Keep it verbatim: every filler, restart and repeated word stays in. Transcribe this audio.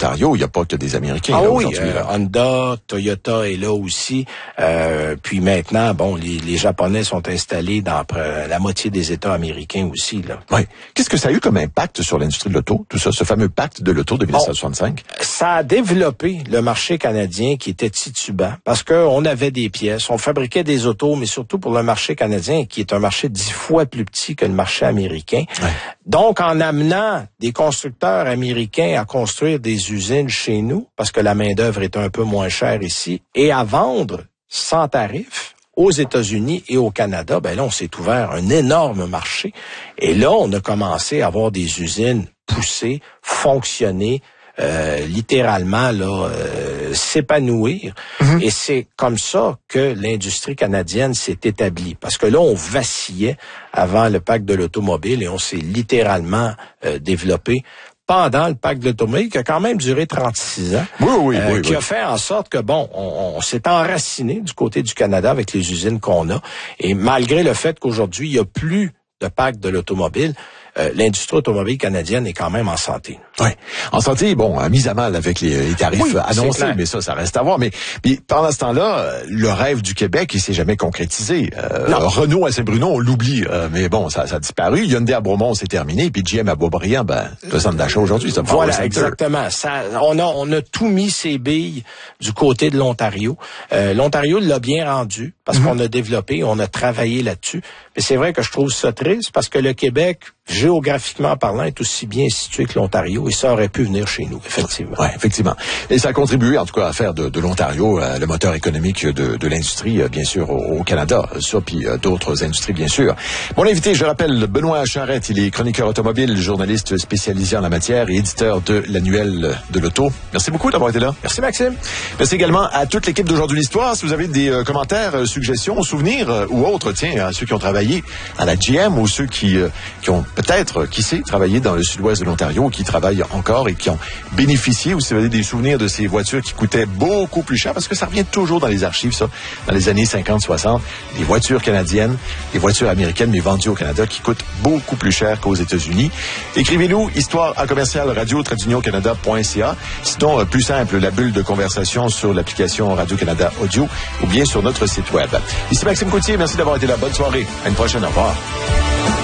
l'Ontario, il n'y a pas que des Américains. Ah là, oui, aujourd'hui, euh, là. Honda, Toyota est là aussi. Euh, puis maintenant, bon, les, les Japonais sont installés dans euh, la moitié des États américains aussi, là. Oui. Qu'est-ce que ça a eu comme impact sur l'industrie de l'auto, tout ça, ce fameux pacte de l'auto de dix-neuf cent soixante-cinq? Bon, ça a développé le marché canadien qui était titubant parce qu'on avait des pièces, on fabriquait des autos, mais surtout pour le marché canadien qui est un marché dix fois plus petit que le marché américain. Ouais. Donc, en amenant des constructeurs américains à construire des usines chez nous, parce que la main-d'œuvre est un peu moins chère ici, et à vendre sans tarif aux États-Unis et au Canada, ben là, on s'est ouvert un énorme marché. Et là, on a commencé à avoir des usines poussées, fonctionner, euh, littéralement, là, euh, s'épanouir. Mm-hmm. Et c'est comme ça que l'industrie canadienne s'est établie. Parce que là, on vacillait avant le pacte de l'automobile et on s'est littéralement euh, développé pendant le pacte de l'automobile, qui a quand même duré trente-six ans, oui, oui, euh, oui, qui oui. a fait en sorte que, bon, on, on s'est enraciné du côté du Canada avec les usines qu'on a. Et malgré le fait qu'aujourd'hui, il n'y a plus de pacte de l'automobile, euh, l'industrie automobile canadienne est quand même en santé. Oui. En santé, bon, mise à mal avec les, les tarifs oui, annoncés, mais ça, ça reste à voir. Mais, mais pendant ce temps-là, le rêve du Québec, il s'est jamais concrétisé. Euh, Renault à Saint-Bruno, on l'oublie, euh, mais bon, ça, ça a disparu. Hyundai à Bromont, c'est terminé. Puis G M à Boisbriand, ben, le centre d'achat aujourd'hui, ça me Voilà, Center. Exactement. Ça, on a, on a tout mis ses billes du côté de l'Ontario. Euh, L'Ontario l'a bien rendu parce mm-hmm. qu'on a développé, on a travaillé là-dessus. Mais c'est vrai que je trouve ça triste parce que le Québec, géographiquement parlant, est aussi bien situé que l'Ontario et ça aurait pu venir chez nous, effectivement. Oui, effectivement. Et ça a contribué, en tout cas, à faire de, de l'Ontario euh, le moteur économique de, de l'industrie, euh, bien sûr, au, au Canada. Ça, puis euh, d'autres industries, bien sûr. Mon invité, je rappelle, Benoît Charette, il est chroniqueur automobile, journaliste spécialisé en la matière et éditeur de l'annuel de l'auto. Merci beaucoup d'avoir été là. Merci, Maxime. Merci également à toute l'équipe d'Aujourd'hui l'Histoire. Si vous avez des euh, commentaires, euh, suggestions, souvenirs euh, ou autres, tiens, à ceux qui ont travaillé à la G M ou ceux qui, euh, qui ont peut-être, qui sait, travaillé dans le sud-ouest de l'Ontario, qui travaillent encore et qui ont bénéficié, ou si vous avez des souvenirs de ces voitures qui coûtaient beaucoup plus cher, parce que ça revient toujours dans les archives, ça, dans les années cinquante soixante, des voitures canadiennes, des voitures américaines, mais vendues au Canada, qui coûtent beaucoup plus cher qu'aux États-Unis. Écrivez-nous, histoire à commercial radio traduction canada point c a. Sinon, plus simple, la bulle de conversation sur l'application Radio-Canada Audio ou bien sur notre site web. Ici Maxime Coutier, merci d'avoir été là. Bonne soirée. À une prochaine. Au revoir.